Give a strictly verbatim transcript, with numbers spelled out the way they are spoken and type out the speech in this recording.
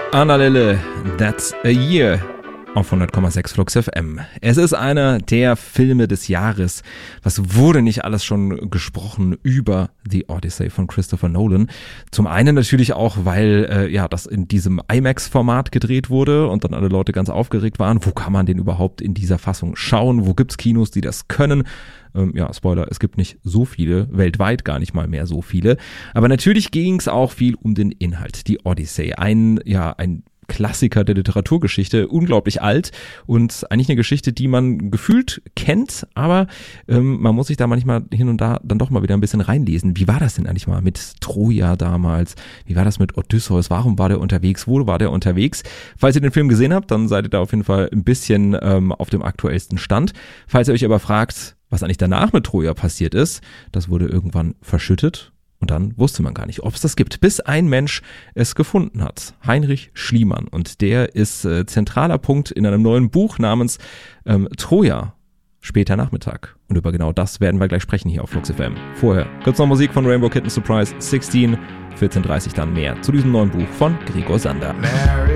Anna Lille, That's a Year auf hundert Komma sechs Flux F M. Es ist einer der Filme des Jahres. Was wurde nicht alles schon gesprochen über The Odyssey von Christopher Nolan? Zum einen natürlich auch, weil äh, ja das in diesem IMAX-Format gedreht wurde und dann alle Leute ganz aufgeregt waren. Wo kann man den überhaupt in dieser Fassung schauen? Wo gibt's Kinos, die das können? Ähm, ja, Spoiler, es gibt nicht so viele, weltweit gar nicht mal mehr so viele. Aber natürlich ging's auch viel um den Inhalt. Die Odyssey, ein ja ein Klassiker der Literaturgeschichte, unglaublich alt und eigentlich eine Geschichte, die man gefühlt kennt, aber ähm, man muss sich da manchmal hin und da dann doch mal wieder ein bisschen reinlesen. Wie war das denn eigentlich mal mit Troja damals? Wie war das mit Odysseus? Warum war der unterwegs? Wo war der unterwegs? Falls ihr den Film gesehen habt, dann seid ihr da auf jeden Fall ein bisschen ähm, auf dem aktuellsten Stand. Falls ihr euch aber fragt, was eigentlich danach mit Troja passiert ist, das wurde irgendwann verschüttet. Und dann wusste man gar nicht, ob es das gibt, bis ein Mensch es gefunden hat. Heinrich Schliemann. Und der ist äh, zentraler Punkt in einem neuen Buch namens ähm, Troja, später Nachmittag. Und über genau das werden wir gleich sprechen hier auf Flux F M. Vorher kurz noch Musik von Rainbow Kitten Surprise sechzehn, vierzehn Uhr dreißig dann mehr zu diesem neuen Buch von Gregor Sander. Mary.